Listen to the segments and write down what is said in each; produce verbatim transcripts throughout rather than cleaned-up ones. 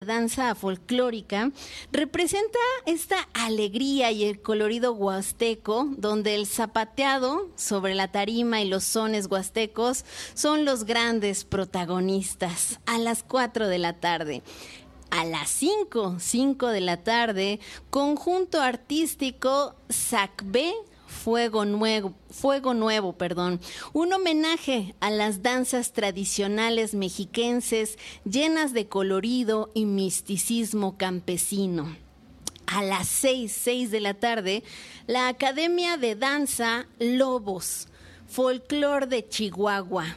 danza folclórica representa esta alegría y el colorido huasteco, donde el zapateado sobre la tarima y los sones huastecos son los grandes protagonistas. A las cuatro de la tarde. A las cinco, cinco de la tarde, conjunto artístico Sacbé Fuego Nuevo, Fuego Nuevo, perdón, un homenaje a las danzas tradicionales mexiquenses llenas de colorido y misticismo campesino. A las seis, seis de la tarde, la Academia de Danza Lobos, Folclor de Chihuahua.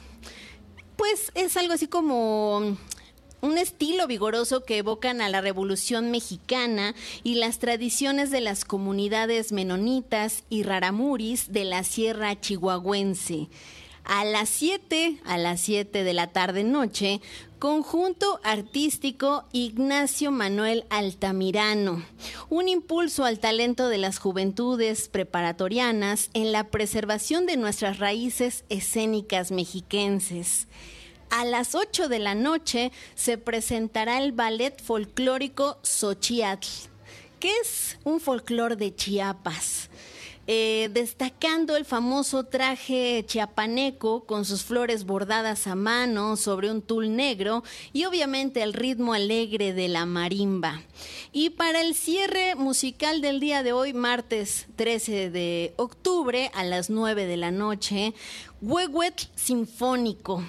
Pues es algo así como un estilo vigoroso que evocan a la Revolución Mexicana y las tradiciones de las comunidades menonitas y raramuris de la Sierra Chihuahuense. A las siete, a las siete de la tarde-noche, conjunto artístico Ignacio Manuel Altamirano, un impulso al talento de las juventudes preparatorianas en la preservación de nuestras raíces escénicas mexiquenses. A las ocho de la noche se presentará el ballet folclórico Xochiatl, que es un folclor de Chiapas, eh, destacando el famoso traje chiapaneco con sus flores bordadas a mano sobre un tul negro y obviamente el ritmo alegre de la marimba. Y para el cierre musical del día de hoy, martes trece de octubre a las nueve de la noche, Huehuetl Sinfónico.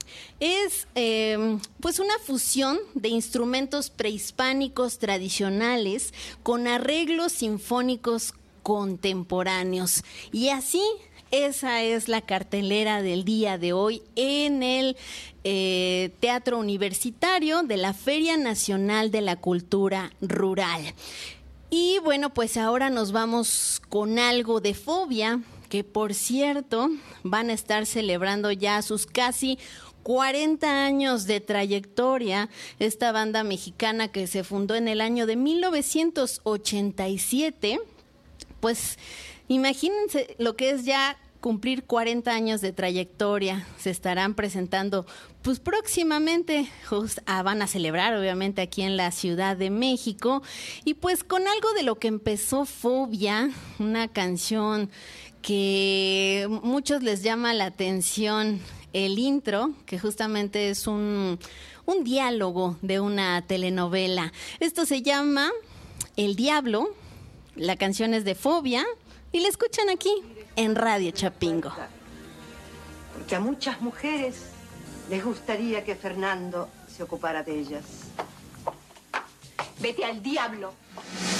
Es eh, pues una fusión de instrumentos prehispánicos tradicionales con arreglos sinfónicos contemporáneos. Y así, esa es la cartelera del día de hoy en el eh, Teatro Universitario de la Feria Nacional de la Cultura Rural. Y bueno, pues ahora nos vamos con algo de Fobia, que por cierto van a estar celebrando ya sus casi cuarenta años de trayectoria, esta banda mexicana que se fundó en el año de mil novecientos ochenta y siete, pues imagínense lo que es ya cumplir cuarenta años de trayectoria. Se estarán presentando pues próximamente, just, ah, van a celebrar obviamente aquí en la Ciudad de México, y pues con algo de lo que empezó Fobia, una canción que muchos les llama la atención, el intro, que justamente es un, un diálogo de una telenovela. Esto se llama El Diablo, la canción es de Fobia, y la escuchan aquí en Radio Chapingo. Porque a muchas mujeres les gustaría que Fernando se ocupara de ellas. Vete al diablo.